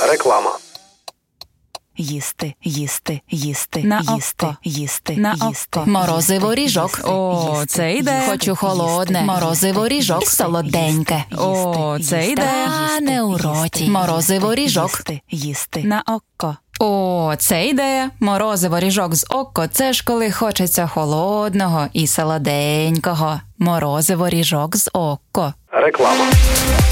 Реклама. Їсти, їсти, їсти, На їсти, око. їсти, На їсти. око. Морозиво ріжок. Їсти, О, їсти, це ідея. їсти, Хочу холодне. їсти, Морозиво їсти, ріжок. їсти, Солоденьке. їсти, О, їсти, це їсти, ідея. їсти, Не у їсти, роті. їсти, Морозиво ріжок. їсти, їсти. На око. О, це ідея. Морозиво ріжок з око – це ж коли хочеться холодного і солоденького. Морозиво ріжок з око. Реклама.